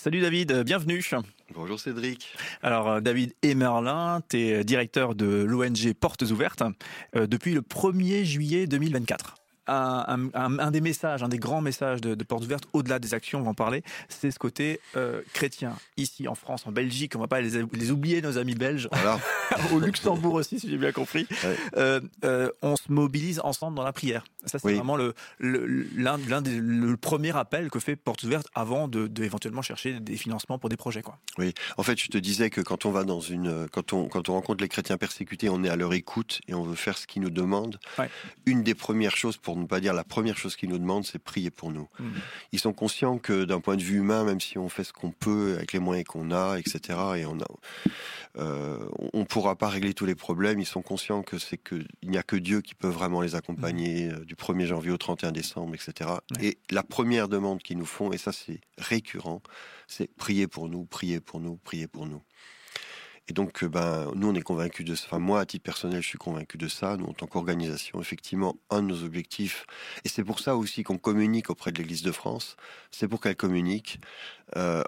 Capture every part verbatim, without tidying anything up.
Salut David, bienvenue. Bonjour Cédric. Alors David Emerlin, tu es directeur de l'O N G Portes Ouvertes euh, depuis le premier juillet deux mille vingt-quatre. Un, un, un des messages, un des grands messages de, de Portes Ouvertes, au-delà des actions, on va en parler, c'est ce côté euh, chrétien. Ici en France, en Belgique, on ne va pas les, les oublier, nos amis belges. Voilà. Au Luxembourg aussi, si j'ai bien compris. Ouais. Euh, euh, on se mobilise ensemble dans la prière. Ça, c'est oui. vraiment le, le, l'un, l'un des, le premier appel que fait Portes Ouvertes avant de, de éventuellement chercher des financements pour des projets, quoi. Oui. En fait, je te disais que quand on va dans une, quand on, quand on rencontre les chrétiens persécutés, on est à leur écoute et on veut faire ce qu'ils nous demandent. Ouais. Une des premières choses, pour ne pas dire la première chose qu'ils nous demandent, c'est prier pour nous. Mmh. Ils sont conscients que d'un point de vue humain, même si on fait ce qu'on peut avec les moyens qu'on a, et cetera, et on a, euh, on pourra pas régler tous les problèmes. Ils sont conscients que c'est que il n'y a que Dieu qui peut vraiment les accompagner mmh. euh, du premier janvier au trente et un décembre, et cetera. Ouais. Et la première demande qu'ils nous font, et ça c'est récurrent, c'est prier pour nous, prier pour nous, prier pour nous. Et donc, ben, nous, on est convaincus de ça. Enfin, moi, à titre personnel, je suis convaincu de ça. Nous, en tant qu'organisation, effectivement, un de nos objectifs, et c'est pour ça aussi qu'on communique auprès de l'Église de France, c'est pour qu'elle communique euh,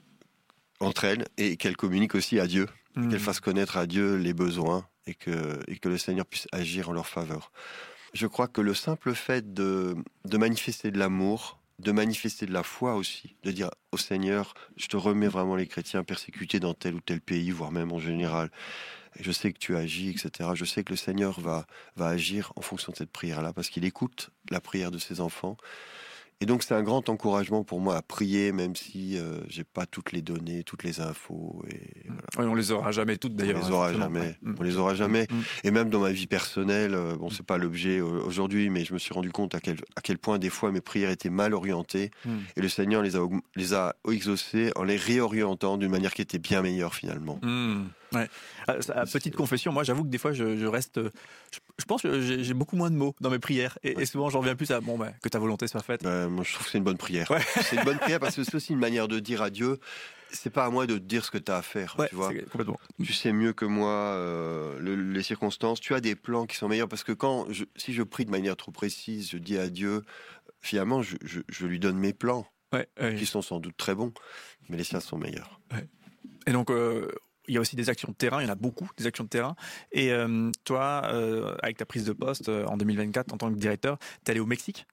entre elles et qu'elle communique aussi à Dieu, mmh. qu'elle fasse connaître à Dieu les besoins et que, et que le Seigneur puisse agir en leur faveur. Je crois que le simple fait de, de manifester de l'amour, de manifester de la foi aussi, de dire au Seigneur, je te remets vraiment les chrétiens persécutés dans tel ou tel pays, voire même en général. Je sais que tu agis, et cetera. Je sais que le Seigneur va, va agir en fonction de cette prière-là, parce qu'il écoute la prière de ses enfants. Et donc c'est un grand encouragement pour moi à prier, même si euh, j'ai pas toutes les données, toutes les infos. Et voilà. Oui, on les aura jamais toutes d'ailleurs. On les aura jamais. Mmh. On les aura jamais. Mmh. Et même dans ma vie personnelle, euh, bon, c'est pas l'objet euh, aujourd'hui, mais je me suis rendu compte à quel à quel point des fois mes prières étaient mal orientées, mmh. et le Seigneur les a les a exaucées en les réorientant d'une manière qui était bien meilleure finalement. Mmh. Ouais. À, à petite confession, moi j'avoue que des fois je, je reste, je, je pense que j'ai, j'ai beaucoup moins de mots dans mes prières et, ouais. et souvent j'en reviens plus à bon ben que ta volonté soit faite. Euh, moi je trouve que c'est une bonne prière. Ouais. C'est une bonne prière parce que c'est aussi une manière de dire à Dieu. C'est pas à moi de te dire ce que tu as à faire, ouais, tu vois. Complètement. Tu sais mieux que moi euh, le, les circonstances. Tu as des plans qui sont meilleurs parce que quand je, si je prie de manière trop précise, je dis à Dieu, finalement je, je, je lui donne mes plans, ouais, ouais. qui sont sans doute très bons, mais les siens sont meilleurs. Ouais. Et donc. Euh... Il y a aussi des actions de terrain, il y en a beaucoup, des actions de terrain. Et euh, toi, euh, avec ta prise de poste euh, en deux mille vingt-quatre en tant que directeur, tu es allé au Mexique,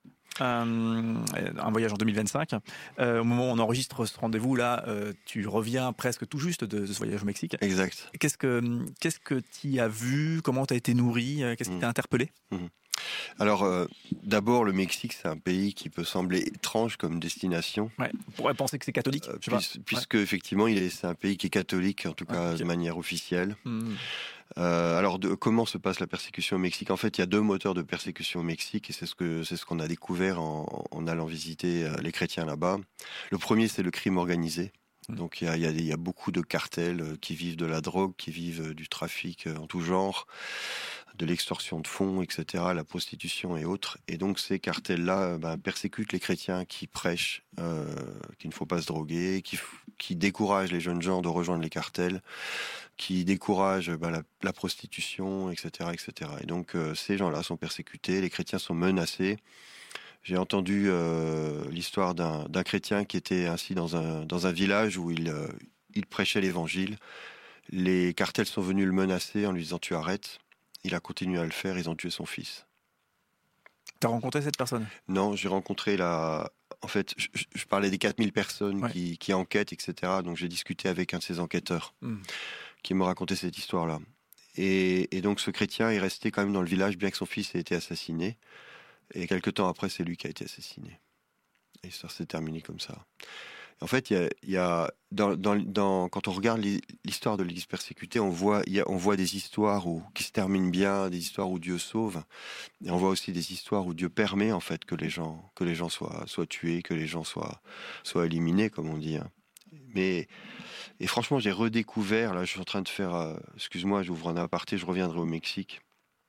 euh, un voyage en deux mille vingt-cinq. Euh, au moment où on enregistre ce rendez-vous-là, euh, tu reviens presque tout juste de, de ce voyage au Mexique. Exact. Qu'est-ce que qu'est-ce que tu y as vu? Comment tu as été nourri? Qu'est-ce qui mmh. t'a interpellé? mmh. Alors, euh, d'abord, le Mexique, c'est un pays qui peut sembler étrange comme destination. Ouais, on pourrait penser que c'est catholique. Euh, puis, puisque, ouais. effectivement, il est, c'est un pays qui est catholique, en tout cas ah, okay. de manière officielle. Mmh. Euh, alors, de, comment se passe la persécution au Mexique? En fait, il y a deux moteurs de persécution au Mexique, et c'est ce, que, c'est ce qu'on a découvert en, en allant visiter les chrétiens là-bas. Le premier, c'est le crime organisé. Donc il y a, il y a, il y a beaucoup de cartels qui vivent de la drogue, qui vivent du trafic en tout genre, de l'extorsion de fonds, et cetera, la prostitution et autres. Et donc ces cartels-là ben, persécutent les chrétiens qui prêchent euh, qu'il ne faut pas se droguer, qui, qui découragent les jeunes gens de rejoindre les cartels, qui découragent ben, la, la prostitution, et cetera, et cetera. Et donc euh, ces gens-là sont persécutés, les chrétiens sont menacés. J'ai entendu euh, l'histoire d'un, d'un chrétien qui était ainsi dans un, dans un village où il, euh, il prêchait l'évangile. Les cartels sont venus le menacer en lui disant « tu arrêtes ». Il a continué à le faire, ils ont tué son fils. T'as rencontré cette personne? Non, j'ai rencontré la... En fait, je, je parlais des quatre mille personnes ouais. qui, qui enquêtent, et cetera. Donc j'ai discuté avec un de ces enquêteurs mm. qui me racontait cette histoire-là. Et, et donc ce chrétien est resté quand même dans le village, bien que son fils ait été assassiné. Et quelques temps après, c'est lui qui a été assassiné. Et l'histoire s'est terminée comme ça. En fait, il y a, il y a dans, dans, dans, quand on regarde l'histoire de l'Église persécutée, on voit, il y a, on voit des histoires où, qui se terminent bien, des histoires où Dieu sauve, et on voit aussi des histoires où Dieu permet en fait que les gens, que les gens soient, soient tués, que les gens soient, soient éliminés, comme on dit. Hein. Mais et franchement, j'ai redécouvert. Là, je suis en train de faire. Euh, excuse-moi, j'ouvre un aparté. Je reviendrai au Mexique.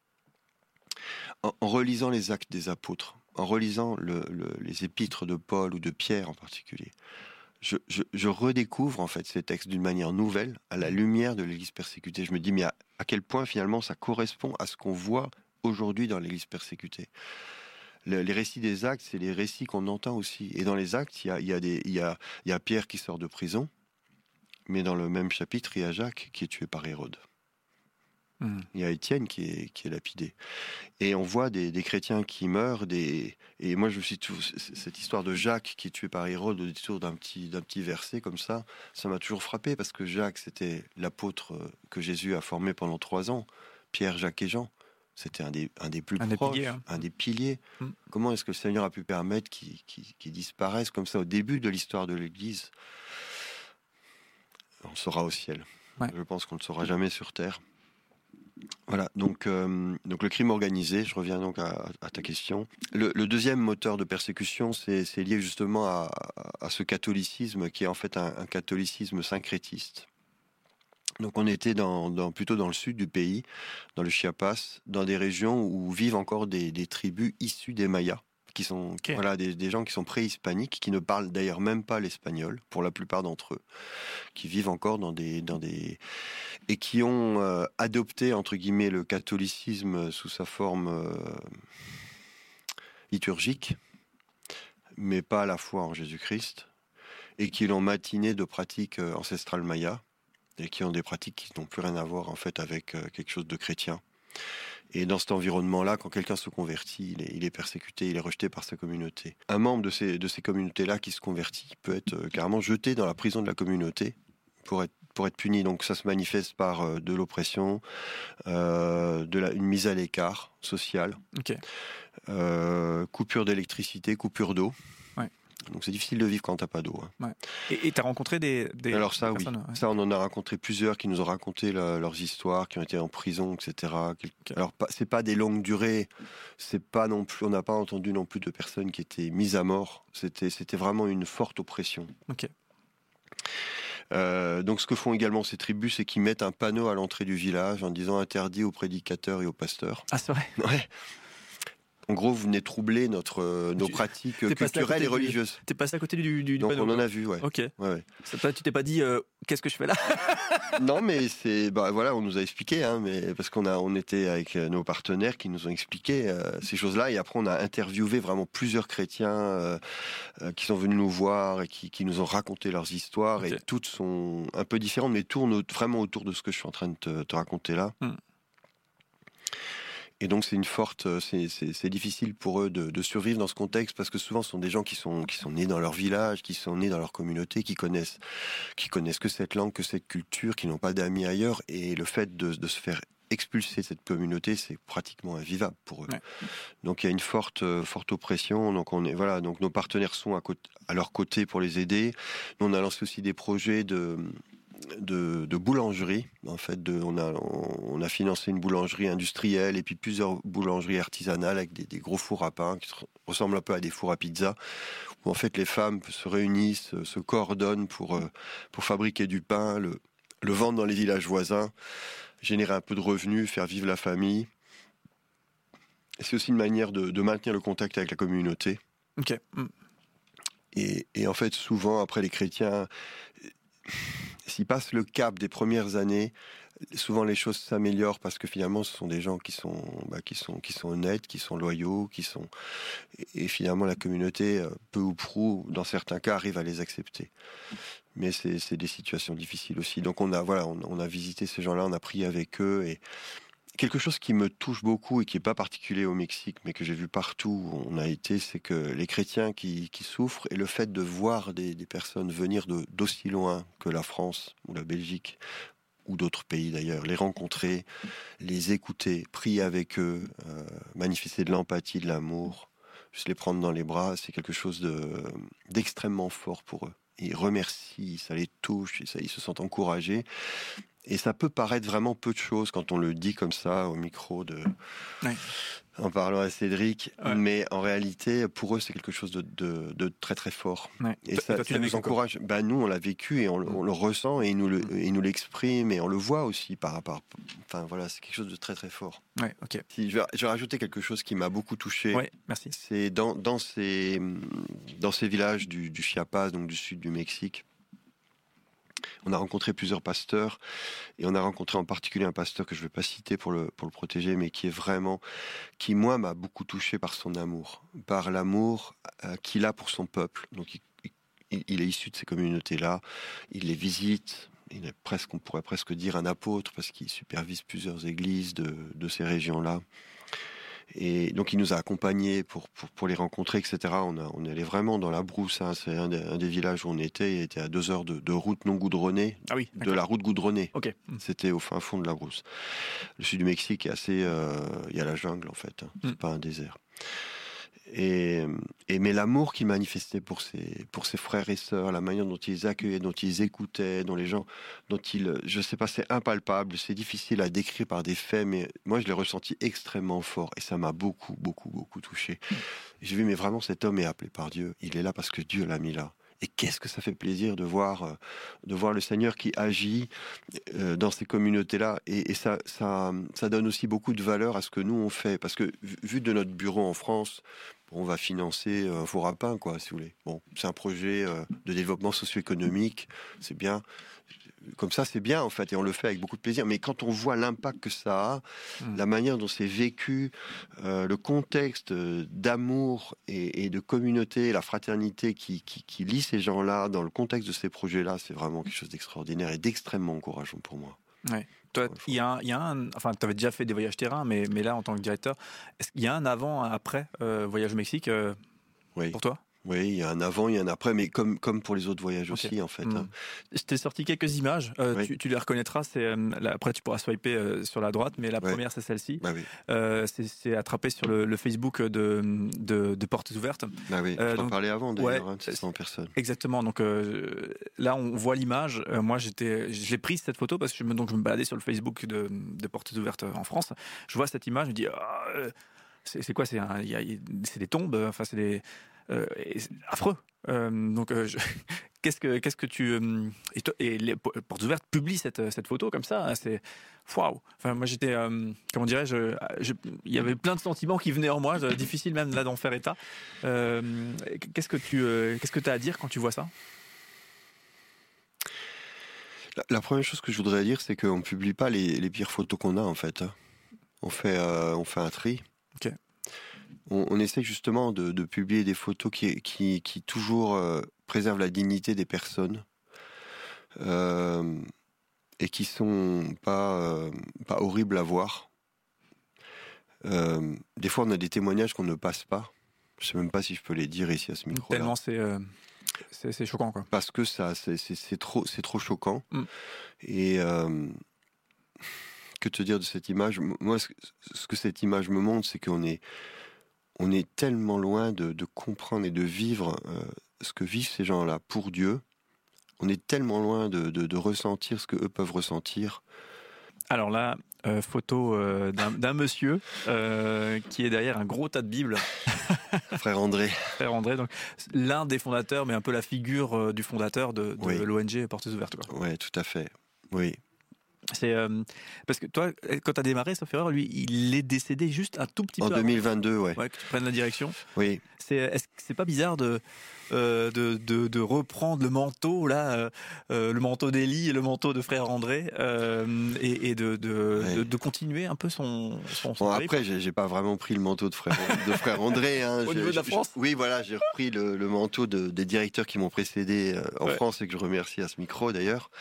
En, en relisant les Actes des Apôtres, en relisant le, le, les épîtres de Paul ou de Pierre en particulier, je, je, je redécouvre en fait ces textes d'une manière nouvelle, à la lumière de l'Église persécutée. Je me dis, mais à, à quel point finalement ça correspond à ce qu'on voit aujourd'hui dans l'Église persécutée. Le, les récits des actes, c'est les récits qu'on entend aussi. Et dans les actes, il y a, y a des, il y a, il y a Pierre qui sort de prison, mais dans le même chapitre, il y a Jacques qui est tué par Hérode. Mmh. Il y a Étienne qui est, qui est lapidé. Et on voit des, des chrétiens qui meurent. Des... Et moi, je me suis tout... cette histoire de Jacques qui est tué par Hérode au détour d'un petit, d'un petit verset comme ça, ça m'a toujours frappé parce que Jacques, c'était l'apôtre que Jésus a formé pendant trois ans. Pierre, Jacques et Jean. C'était un des, un des plus un proches, des piliers, hein. un des piliers. Mmh. Comment est-ce que le Seigneur a pu permettre qu'ils, qu'ils, qu'ils disparaissent comme ça au début de l'histoire de l'Église? On le saura au ciel. Ouais. Je pense qu'on ne le saura jamais sur terre. Voilà, donc, euh, donc le crime organisé, je reviens donc à, à ta question. Le, le deuxième moteur de persécution, c'est, c'est lié justement à, à ce catholicisme qui est en fait un, un catholicisme syncrétiste. Donc on était dans, dans, plutôt dans le sud du pays, dans le Chiapas, dans des régions où vivent encore des, des tribus issues des Mayas, qui sont okay. voilà, des, des gens qui sont préhispaniques, qui ne parlent d'ailleurs même pas l'espagnol, pour la plupart d'entre eux, qui vivent encore dans des... Dans des et qui ont euh, adopté, entre guillemets, le catholicisme sous sa forme euh, liturgique, mais pas à la foi en Jésus-Christ, et qui l'ont matiné de pratiques euh, ancestrales mayas, et qui ont des pratiques qui n'ont plus rien à voir, en fait, avec euh, quelque chose de chrétien. Et dans cet environnement-là, quand quelqu'un se convertit, il est, il est persécuté, il est rejeté par sa communauté. Un membre de ces, de ces communautés-là qui se convertit peut être euh, carrément jeté dans la prison de la communauté pour être, pour être puni. Donc ça se manifeste par euh, de l'oppression, euh, de la, une mise à l'écart sociale, okay. euh, coupure d'électricité, coupure d'eau. Ouais. Donc c'est difficile de vivre quand t'as pas d'eau. Hein. Ouais. Et tu as rencontré des, des Alors ça, des oui. Ouais. Ça, on en a rencontré plusieurs qui nous ont raconté la, leurs histoires, qui ont été en prison, et cetera. Okay. Alors c'est pas des longues durées. C'est pas non plus. On n'a pas entendu non plus de personnes qui étaient mises à mort. C'était, c'était vraiment une forte oppression. Ok. Euh, donc ce que font également ces tribus, c'est qu'ils mettent un panneau à l'entrée du village en disant interdit aux prédicateurs et aux pasteurs. Ah c'est vrai. Ouais. En gros, vous venez troubler notre, euh, nos tu, pratiques culturelles et religieuses. Du, t'es passé à côté du, du, du Donc panneau. on en a vu, ouais. Ok. Ouais, ouais. Ça, tu t'es pas dit euh, qu'est-ce que je fais là? Non, mais c'est bah voilà, on nous a expliqué, hein, mais parce qu'on a on était avec nos partenaires qui nous ont expliqué euh, ces choses-là, et après on a interviewé vraiment plusieurs chrétiens euh, euh, qui sont venus nous voir et qui, qui nous ont raconté leurs histoires, okay. Et toutes sont un peu différentes, mais tournent vraiment autour de ce que je suis en train de te, te raconter là. Hmm. Et donc c'est une forte, c'est, c'est, c'est difficile pour eux de, de survivre dans ce contexte parce que souvent ce sont des gens qui sont qui sont nés dans leur village, qui sont nés dans leur communauté, qui connaissent qui connaissent que cette langue, que cette culture, qui n'ont pas d'amis ailleurs, et le fait de, de se faire expulser de cette communauté, c'est pratiquement invivable pour eux. Ouais. Donc il y a une forte forte oppression. Donc on est voilà, donc nos partenaires sont à côté, à leur côté pour les aider. Nous, on a lancé aussi des projets de De, de boulangerie. En fait, de, on, a, on, on a financé une boulangerie industrielle et puis plusieurs boulangeries artisanales avec des, des gros fours à pain qui ressemblent un peu à des fours à pizza, où en fait les femmes se réunissent, se coordonnent pour, pour fabriquer du pain, le, le vendre dans les villages voisins, générer un peu de revenus, faire vivre la famille. Et c'est aussi une manière de, de maintenir le contact avec la communauté. Ok. Mm. Et, et en fait, souvent, après, les chrétiens... S'ils passent le cap des premières années, souvent les choses s'améliorent parce que finalement ce sont des gens qui sont, bah, qui sont, qui sont honnêtes, qui sont loyaux, qui sont et, et finalement la communauté, peu ou prou, dans certains cas, arrive à les accepter. Mais c'est, c'est des situations difficiles aussi. Donc on a, voilà, on, on a visité ces gens-là, on a prié avec eux, et quelque chose qui me touche beaucoup et qui n'est pas particulier au Mexique, mais que j'ai vu partout où on a été, c'est que les chrétiens qui, qui souffrent, et le fait de voir des, des personnes venir de, d'aussi loin que la France ou la Belgique, ou d'autres pays d'ailleurs, les rencontrer, les écouter, prier avec eux, euh, manifester de l'empathie, de l'amour, juste les prendre dans les bras, c'est quelque chose de, d'extrêmement fort pour eux. Ils remercient, ça les touche, ça, ils se sentent encouragés. Et ça peut paraître vraiment peu de choses quand on le dit comme ça au micro, de... ouais. En parlant à Cédric, ouais. Mais en réalité, pour eux, c'est quelque chose de, de, de très très fort. Ouais. Et toi, ça, toi, ça nous encourage. Bah, nous, on l'a vécu et on, on le ressent, et ils nous, le, ils nous l'expriment, et on le voit aussi par rapport. Enfin voilà, c'est quelque chose de très très fort. Ouais, ok. Si, je, vais, je vais rajouter quelque chose qui m'a beaucoup touché. Ouais, merci. C'est dans, dans, ces, dans ces villages du, du Chiapas, donc du sud du Mexique. On a rencontré plusieurs pasteurs et on a rencontré en particulier un pasteur que je ne vais pas citer pour le, pour le protéger, mais qui est vraiment, qui moi m'a beaucoup touché par son amour, par l'amour euh, qu'il a pour son peuple. Donc il, il, il est issu de ces communautés-là, il les visite, il est presque, on pourrait presque dire un apôtre parce qu'il supervise plusieurs églises de, de ces régions-là. Et donc il nous a accompagnés pour, pour, pour les rencontrer, et cetera. On, a, on allait vraiment dans la brousse, hein. C'est un des, un des villages où on était, il était à deux heures de, de route non goudronnée, ah oui, de la route goudronnée. Okay. C'était au fin fond de la brousse. Le sud du Mexique est assez... Euh, il y a la jungle en fait, hein. C'est mm. pas un désert. Et, et, mais l'amour qu'il manifestait pour ses, pour ses frères et sœurs, la manière dont ils les accueillaient, dont ils les écoutaient, dont les gens, dont ils, je sais pas, c'est impalpable, c'est difficile à décrire par des faits, mais moi je l'ai ressenti extrêmement fort et ça m'a beaucoup, beaucoup, beaucoup touché. J'ai vu, mais vraiment cet homme est appelé par Dieu, il est là parce que Dieu l'a mis là. Et qu'est-ce que ça fait plaisir de voir, de voir le Seigneur qui agit dans ces communautés-là. Et, et ça, ça, ça donne aussi beaucoup de valeur à ce que nous on fait. Parce que vu de notre bureau en France, on va financer un four à pain, quoi, si vous voulez. Bon, c'est un projet de développement socio-économique, c'est bien. Comme ça, c'est bien, en fait, et on le fait avec beaucoup de plaisir. Mais quand on voit l'impact que ça a, mmh. la manière dont c'est vécu, euh, le contexte d'amour et, et de communauté, la fraternité qui, qui, qui lie ces gens-là dans le contexte de ces projets-là, c'est vraiment quelque chose d'extraordinaire et d'extrêmement encourageant pour moi. Ouais. Toi, il y a un, il y a un, enfin, tu avais déjà fait des voyages terrain, mais, mais là, en tant que directeur, est-ce qu'il y a un avant, un après euh, voyage au Mexique euh, oui. pour toi ? Oui, il y a un avant, il y a un après, mais comme, comme pour les autres voyages okay. aussi, en fait. Mmh. Je t'ai sorti quelques images, euh, oui. tu, tu les reconnaîtras, c'est, euh, là, après tu pourras swiper euh, sur la droite, mais la ouais. première c'est celle-ci. Bah oui. euh, c'est, c'est attrapé sur le, le Facebook de, de, de Portes Ouvertes. Bah oui, euh, je t'en parlais avant d'ailleurs, ouais, hein, c'est cent personnes. Exactement, donc euh, là on voit l'image, euh, moi j'étais, je l'ai prise cette photo parce que je me, donc, je me baladais sur le Facebook de, de Portes Ouvertes en France, je vois cette image, je me dis, oh, c'est, c'est quoi, c'est, un, y a, c'est des tombes, enfin c'est des... Euh, c'est affreux. Euh, donc, euh, je... qu'est-ce que qu'est-ce que tu euh... et, toi, et les Portes Ouvertes publient cette cette photo comme ça. Hein, c'est waouh. Enfin, moi j'étais euh, comment dirais-je, je... il y avait plein de sentiments qui venaient en moi. Difficile même là d'en faire état. Euh, qu'est-ce que tu euh... qu'est-ce que tu as à dire quand tu vois ça? La, la première chose que je voudrais dire, c'est qu'on ne publie pas les, les pires photos qu'on a en fait. On fait euh, on fait un tri. Ok. On, on essaie justement de, de publier des photos qui, qui, qui toujours euh, préservent la dignité des personnes euh, et qui sont pas, euh, pas horribles à voir. Euh, des fois, on a des témoignages qu'on ne passe pas. Je sais même pas si je peux les dire ici à ce micro-là. Tellement c'est, euh, c'est, c'est choquant, quoi. Parce que ça, c'est, c'est, c'est trop, c'est trop choquant. Mm. Et euh, que te dire de cette image ? Moi, ce, ce que cette image me montre, c'est qu'on est On est tellement loin de, de comprendre et de vivre euh, ce que vivent ces gens-là pour Dieu. On est tellement loin de, de, de ressentir ce qu'eux peuvent ressentir. Alors là, euh, photo euh, d'un, d'un monsieur euh, qui est derrière un gros tas de Bibles. Frère André. Frère André, donc l'un des fondateurs, mais un peu la figure euh, du fondateur de, de oui. l'O N G Portes Ouvertes. Oui, tout à fait. Oui. C'est euh, parce que toi, quand tu as démarré, sauf erreur, lui, il est décédé juste un tout petit en peu. En deux mille vingt-deux, avant. ouais. Ouais. Que tu prennes la direction. Oui. C'est, est-ce que c'est pas bizarre de, euh, de, de, de reprendre le manteau, là, euh, le manteau d'Élie et le manteau de Frère André, euh, et, et de, de, ouais. de, de continuer un peu son. son, son bon, après, j'ai, j'ai pas vraiment pris le manteau de Frère, de frère André. Hein. Au je, niveau de la France. je, oui, voilà, j'ai repris le, le manteau de, des directeurs qui m'ont précédé euh, en ouais. France et que je remercie à ce micro d'ailleurs.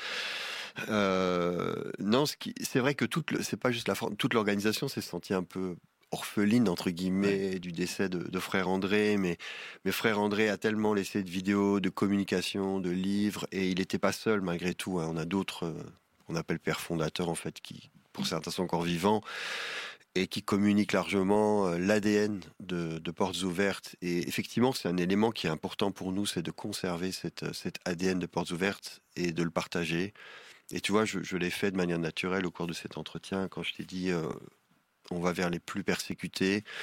Euh, non, ce qui, c'est vrai que toute le, c'est pas juste la toute l'organisation s'est sentie un peu orpheline entre guillemets ouais. du décès de, de Frère André, mais mais Frère André a tellement laissé de vidéos, de communication, de livres, et il n'était pas seul malgré tout. Hein. On a d'autres euh, qu'on appelle pères fondateurs en fait, qui pour certains sont encore vivants et qui communiquent largement euh, l'A D N de, de Portes Ouvertes. Et effectivement, c'est un élément qui est important pour nous, c'est de conserver cette cet A D N de Portes Ouvertes et de le partager. Et tu vois, je, je l'ai fait de manière naturelle au cours de cet entretien, quand je t'ai dit euh, on va vers les plus persécutés.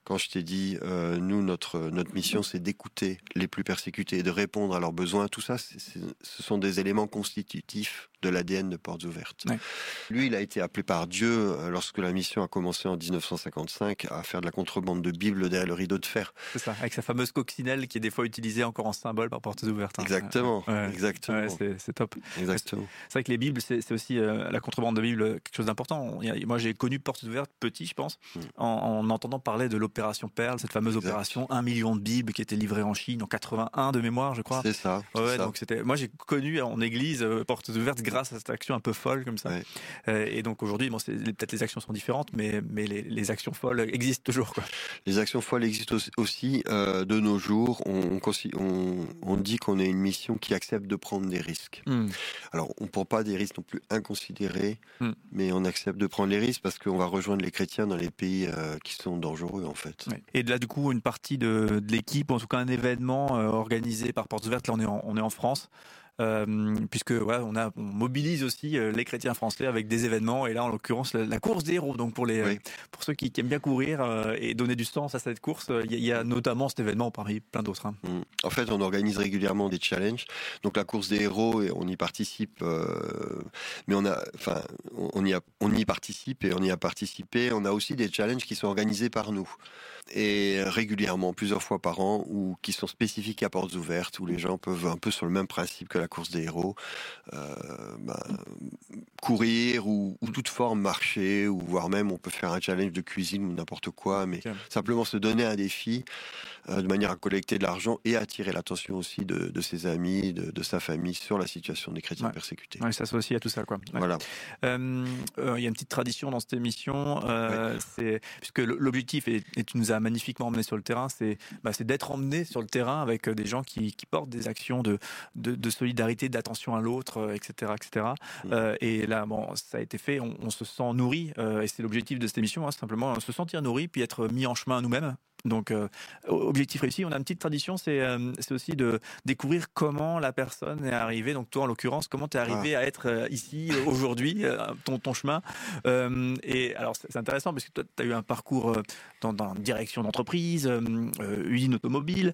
quand je t'ai dit, euh, nous, notre, notre mission, c'est d'écouter les plus persécutés et de répondre à leurs besoins. Tout ça, c'est, c'est, ce sont des éléments constitutifs de l'A D N de Portes Ouvertes. Ouais. Lui, il a été appelé par Dieu, lorsque la mission a commencé en dix-neuf cent cinquante-cinq, à faire de la contrebande de Bibles derrière le rideau de fer. C'est ça, avec sa fameuse coccinelle qui est des fois utilisée encore en symbole par Portes Ouvertes. Hein. Exactement, ouais. exactement. Ouais, c'est, c'est top. Exactement. C'est vrai que les Bibles, c'est, c'est aussi euh, la contrebande de Bibles, quelque chose d'important. Moi, j'ai connu Portes Ouvertes petit, je pense, mmh. en, en entendant parler de l'opération Perle, cette fameuse exact. opération, un million de Bibles qui était livrée en Chine en quatre-vingt-un de mémoire, je crois. C'est ça. C'est ouais, ça. Donc c'était. Moi, j'ai connu en église euh, Portes Ouvertes grâce à cette action un peu folle comme ça. Ouais. Euh, et donc aujourd'hui, bon, c'est, peut-être les actions sont différentes, mais, mais les, les actions folles existent toujours, quoi. Les actions folles existent aussi. Euh, de nos jours, on, on, on dit qu'on a une mission qui accepte de prendre des risques. Mm. Alors, on ne prend pas des risques non plus inconsidérés, mm. mais on accepte de prendre les risques parce qu'on va rejoindre les chrétiens dans les pays euh, qui sont dangereux, en fait. Ouais. Et là, du coup, une partie de, de l'équipe, en tout cas un événement euh, organisé par Portes Ouvertes, là on est en, on est en France. Euh, puisque ouais, on, a, on mobilise aussi euh, les chrétiens français avec des événements, et là en l'occurrence la, la course des héros, donc pour, les, oui. euh, pour ceux qui, qui aiment bien courir euh, et donner du sens à cette course, il euh, y, y a notamment cet événement parmi plein d'autres. Hein. Mmh. En fait, on organise régulièrement des challenges, donc la course des héros, et on y participe, euh, mais on a, enfin, on y a, on y participe et on y a participé. On a aussi des challenges qui sont organisés par nous. Et régulièrement, plusieurs fois par an, ou qui sont spécifiques à Portes Ouvertes, où les gens peuvent, un peu sur le même principe que la course des héros, euh, bah, courir ou, ou toute forme, marcher, ou voire même on peut faire un challenge de cuisine ou n'importe quoi, mais okay. simplement se donner un défi euh, de manière à collecter de l'argent et attirer l'attention aussi de, de ses amis, de, de sa famille sur la situation des chrétiens ouais. persécutés. Ouais, ça s'associe à tout ça, quoi. Ouais. Voilà. Euh, euh, il y a une petite tradition dans cette émission, euh, ouais. c'est, puisque l'objectif, et, et tu nous as magnifiquement emmené sur le terrain, c'est, bah, c'est d'être emmené sur le terrain avec des gens qui, qui portent des actions de, de, de solidarité, d'attention à l'autre, et cetera, et cetera. Mmh. Euh, et là, bon, ça a été fait, on, on se sent nourri, euh, et c'est l'objectif de cette émission, hein, simplement se sentir nourri, puis être mis en chemin à nous-mêmes. Donc, euh, objectif réussi. On a une petite tradition, c'est, euh, c'est aussi de découvrir comment la personne est arrivée. Donc, toi, en l'occurrence, comment tu es arrivé ah. à être euh, ici euh, aujourd'hui, euh, ton, ton chemin. Euh, et alors, c'est, c'est intéressant parce que toi, tu as eu un parcours euh, dans, dans la direction d'entreprise, euh, usine automobile.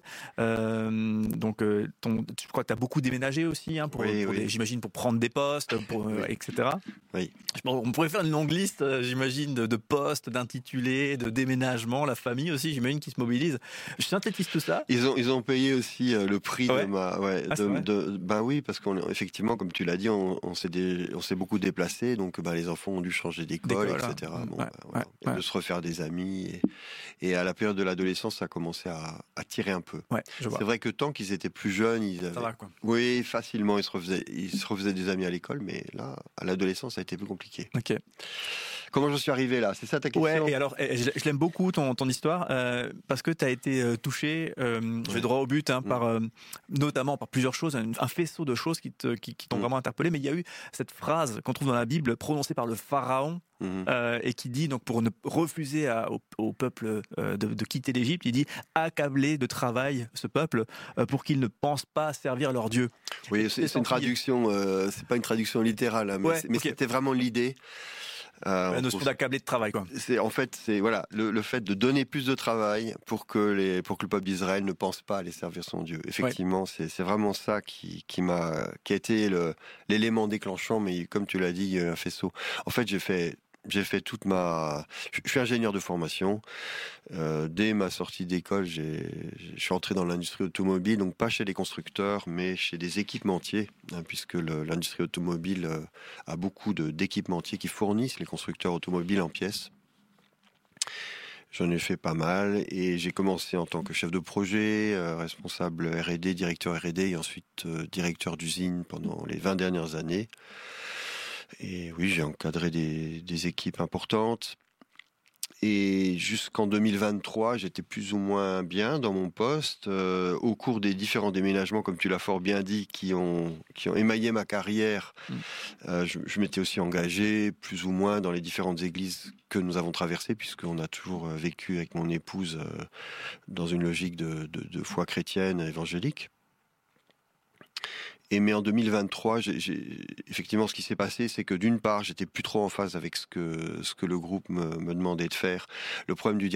Euh, donc, euh, ton, je crois que tu as beaucoup déménagé aussi, hein, pour, oui, pour oui. Des, j'imagine, pour prendre des postes, pour, euh, oui. et cetera. Oui. On pourrait faire une longue liste, euh, j'imagine, de, de postes, d'intitulés, de déménagements, la famille aussi, j'imagine, qui se mobilise. Je synthétise tout ça. Ils ont, ils ont payé aussi euh, le prix ouais. de ma. Ouais, ah, de, de, ben oui, parce qu'effectivement, comme tu l'as dit, on, on, s'est des, on s'est beaucoup déplacé, donc ben, les enfants ont dû changer d'école, d'école et cetera. Bon, ouais, ben, voilà. ouais, ouais. De se refaire des amis. Et, et à la période de l'adolescence, ça a commencé à, à tirer un peu. Ouais, je vois. C'est vrai que tant qu'ils étaient plus jeunes, ils avaient. Ça va, quoi. Oui, facilement, ils se, refaisaient, ils se refaisaient des amis à l'école, mais là, à l'adolescence, ça a été plus compliqué. Ok. Comment je suis arrivé là? C'est ça ta question? Ouais, et alors, je, je l'aime beaucoup ton, ton histoire, euh, parce que tu as été euh, touché, euh, ouais. je vais droit au but, hein, mmh. par, euh, notamment par plusieurs choses, un, un faisceau de choses qui, te, qui, qui t'ont mmh. vraiment interpellé, mais il y a eu cette phrase qu'on trouve dans la Bible, prononcée par le pharaon, mmh. euh, et qui dit, donc pour ne refuser à, au, au peuple euh, de, de quitter l'Égypte, il dit « accabler de travail ce peuple euh, pour qu'ils ne pensent pas servir leur Dieu ». Oui, c'est, c'est une traduction, euh, c'est pas une traduction littérale, hein, mais, ouais, c'est, mais okay. c'était vraiment l'idée. Euh, la notion d'accabler de travail, quoi. C'est en fait, c'est voilà, le, le fait de donner plus de travail pour que les, pour que le peuple d'Israël ne pense pas à aller servir son Dieu. Effectivement, ouais. c'est, c'est vraiment ça qui, qui m'a, qui a été le, l'élément déclenchant. Mais comme tu l'as dit, il y a eu un faisceau. En fait, j'ai fait. J'ai fait toute ma... Je suis ingénieur de formation. Euh, dès ma sortie d'école, j'ai... je suis entré dans l'industrie automobile, donc pas chez les constructeurs, mais chez des équipementiers, hein, puisque le, l'industrie automobile euh, a beaucoup de, d'équipementiers qui fournissent les constructeurs automobiles en pièces. J'en ai fait pas mal et j'ai commencé en tant que chef de projet, euh, responsable R et D, directeur R et D et ensuite euh, directeur d'usine pendant les vingt dernières années. Et oui, j'ai encadré des, des équipes importantes. Et jusqu'en deux mille vingt-trois, j'étais plus ou moins bien dans mon poste. Euh, au cours des différents déménagements, comme tu l'as fort bien dit, qui ont, qui ont émaillé ma carrière, mmh. euh, je, je m'étais aussi engagé plus ou moins dans les différentes églises que nous avons traversées, puisqu'on a toujours vécu avec mon épouse euh, dans une logique de, de, de foi chrétienne évangélique. Et mais en deux mille vingt-trois, j'ai, j'ai, effectivement, ce qui s'est passé, c'est que d'une part, j'étais plus trop en phase avec ce que ce que le groupe me, me demandait de faire. Le problème du